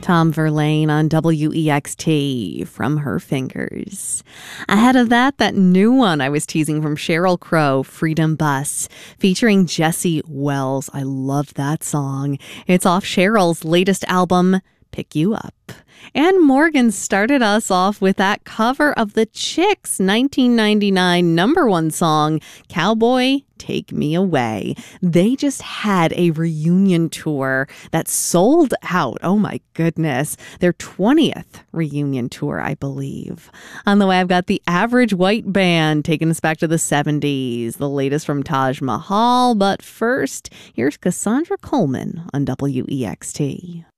Tom Verlaine on WEXT, From Her Fingers. Ahead of that new one I was teasing from Sheryl Crow, Freedom Bus, featuring Jesse Wells. I love that song. It's off Sheryl's latest album, Pick You Up. And Morgan started us off with that cover of the Chicks' 1999 #1 song, Cowboy, Take Me Away. They just had a reunion tour that sold out. Oh my goodness. Their 20th reunion tour, I believe. On the way, I've got the Average White Band taking us back to the 70s, the latest from Taj Mahal. But first, here's Cassandra Coleman on WEXT.